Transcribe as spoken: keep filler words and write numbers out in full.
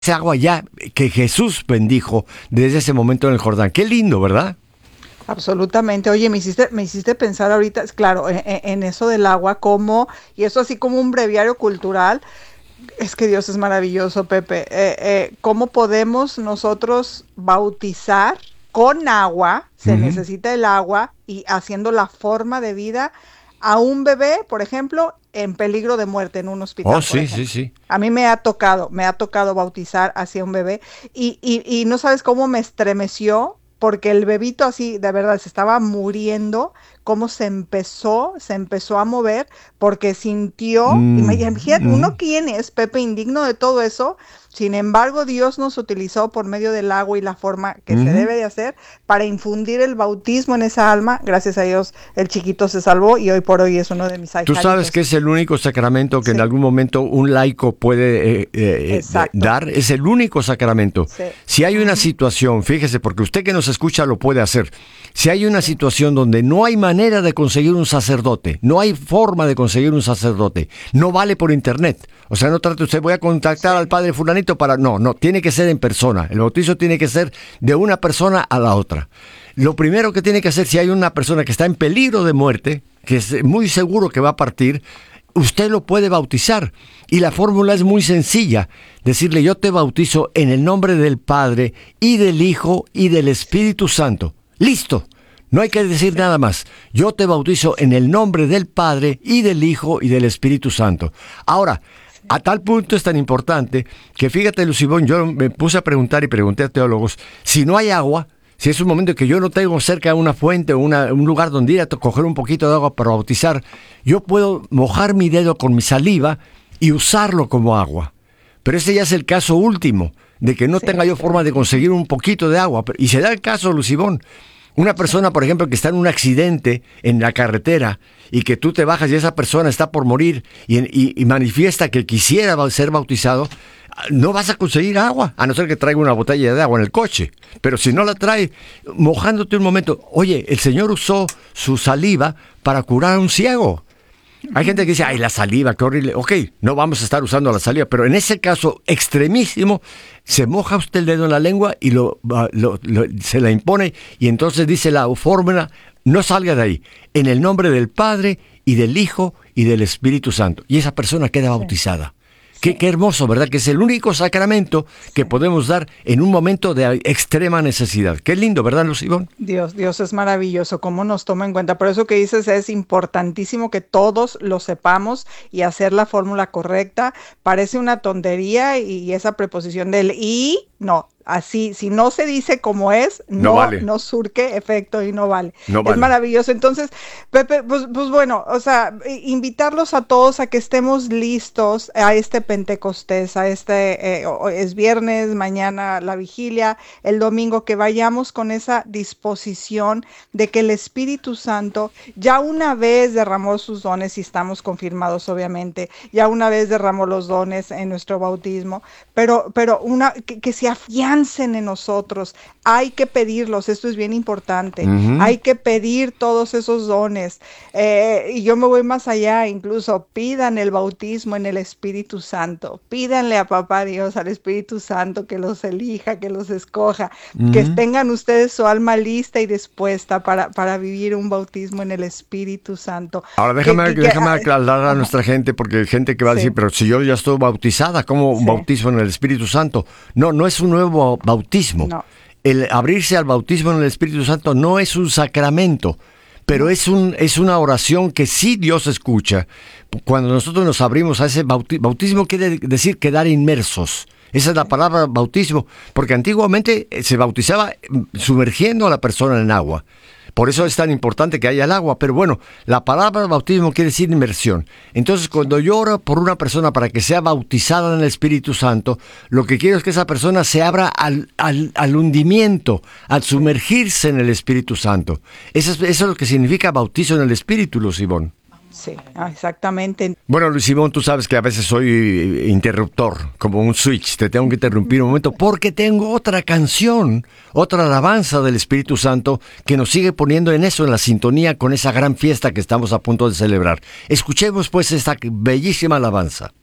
esa agua ya que Jesús bendijo desde ese momento en el Jordán. Qué lindo, ¿verdad? Absolutamente. Oye, me hiciste, me hiciste pensar ahorita, claro, en, en eso del agua, como, y eso así como un breviario cultural. Es que Dios es maravilloso, Pepe. Eh, eh, ¿Cómo podemos nosotros bautizar con agua? Se uh-huh. necesita el agua, y haciendo la forma de vida a un bebé, por ejemplo, en peligro de muerte en un hospital. Oh, sí, sí, sí. A mí me ha tocado, me ha tocado bautizar hacia un bebé, y, y, y no sabes cómo me estremeció, porque el bebito así, de verdad, se estaba muriendo, cómo se empezó, se empezó a mover, porque sintió, mm, imagínate, mm. uno quién es, Pepe, indigno de todo eso. Sin embargo, Dios nos utilizó por medio del agua y la forma que uh-huh. se debe de hacer para infundir el bautismo en esa alma. Gracias a Dios, el chiquito se salvó y hoy por hoy es uno de mis ahijaditos. Tú sabes que es el único sacramento que sí. en algún momento un laico puede eh, eh, dar. Es el único sacramento. Sí. Si hay una uh-huh. situación, fíjese, porque usted que nos escucha lo puede hacer. Si hay una sí. situación donde no hay manera de conseguir un sacerdote, no hay forma de conseguir un sacerdote, no vale por internet. O sea, no trate usted, voy a contactar sí. al padre fulanito para... No, no, tiene que ser en persona. El bautizo tiene que ser de una persona a la otra. Lo primero que tiene que hacer, si hay una persona que está en peligro de muerte, que es muy seguro que va a partir, usted lo puede bautizar. Y la fórmula es muy sencilla. Decirle, yo te bautizo en el nombre del Padre y del Hijo y del Espíritu Santo. ¡Listo! No hay que decir nada más. Yo te bautizo en el nombre del Padre y del Hijo y del Espíritu Santo. Ahora, a tal punto es tan importante que fíjate, Lucibón, yo me puse a preguntar y pregunté a teólogos, si no hay agua, si es un momento que yo no tengo cerca una fuente o una, un lugar donde ir a coger un poquito de agua para bautizar, yo puedo mojar mi dedo con mi saliva y usarlo como agua. Pero ese ya es el caso último, de que no sí, tenga yo sí. forma de conseguir un poquito de agua. Y se da el caso, Lucibón. Una persona, por ejemplo, que está en un accidente en la carretera y que tú te bajas y esa persona está por morir y, y, y manifiesta que quisiera ser bautizado, no vas a conseguir agua, a no ser que traiga una botella de agua en el coche. Pero si no la trae, mojándote un momento, oye, el Señor usó su saliva para curar a un ciego. Hay gente que dice, ay, la saliva, qué horrible. Ok, no vamos a estar usando la saliva, pero en ese caso extremísimo, se moja usted el dedo en la lengua y lo, lo, lo, se la impone, y entonces dice la fórmula, no salga de ahí, en el nombre del Padre y del Hijo y del Espíritu Santo. Y esa persona queda bautizada. Qué, qué hermoso, ¿verdad? Que es el único sacramento que podemos dar en un momento de extrema necesidad. Qué lindo, ¿verdad, Lucibón? Dios, Dios es maravilloso, cómo nos toma en cuenta. Por eso que dices, es importantísimo que todos lo sepamos y hacer la fórmula correcta. Parece una tontería y esa preposición del y, no. Así, si no se dice como es, no, no, vale. no surque efecto y no vale. no vale. Es maravilloso. Entonces, Pepe, pues, pues bueno, o sea, invitarlos a todos a que estemos listos a este Pentecostés, a este, eh, es viernes, mañana la vigilia, el domingo, que vayamos con esa disposición de que el Espíritu Santo ya una vez derramó sus dones, y estamos confirmados obviamente, ya una vez derramó los dones en nuestro bautismo, pero, pero una, que, que se afiance en nosotros. Hay que pedirlos, esto es bien importante. Uh-huh. Hay que pedir todos esos dones. Eh, y yo me voy más allá, incluso pidan el bautismo en el Espíritu Santo. Pídanle a Papá Dios, al Espíritu Santo, que los elija, que los escoja, uh-huh. que tengan ustedes su alma lista y dispuesta para, para vivir un bautismo en el Espíritu Santo. Ahora déjame, que, que, déjame que, aclarar a nuestra gente, porque hay gente que va a decir, sí. pero si yo ya estoy bautizada, ¿cómo un sí. bautismo en el Espíritu Santo? No, no es un nuevo bautismo. No. El abrirse al bautismo en el Espíritu Santo no es un sacramento, pero es un es una oración que sí Dios escucha. Cuando nosotros nos abrimos a ese bautismo, bautismo quiere decir quedar inmersos. Esa es la palabra bautismo, porque antiguamente se bautizaba sumergiendo a la persona en agua. Por eso es tan importante que haya el agua. Pero bueno, la palabra bautismo quiere decir inmersión. Entonces, cuando yo oro por una persona para que sea bautizada en el Espíritu Santo, lo que quiero es que esa persona se abra al, al, al hundimiento, al sumergirse en el Espíritu Santo. Eso es, eso es lo que significa bautizo en el Espíritu, Lucibón. Sí, exactamente. Bueno, Luis Simón, tú sabes que a veces soy interruptor, como un switch. Te tengo que interrumpir un momento porque tengo otra canción, otra alabanza del Espíritu Santo que nos sigue poniendo en eso, en la sintonía con esa gran fiesta que estamos a punto de celebrar. Escuchemos pues esta bellísima alabanza.